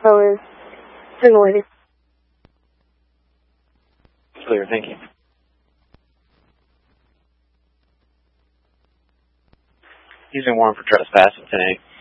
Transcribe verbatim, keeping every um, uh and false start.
info is single lady. Clear, thank you. Using warrant for trespass at ten eight.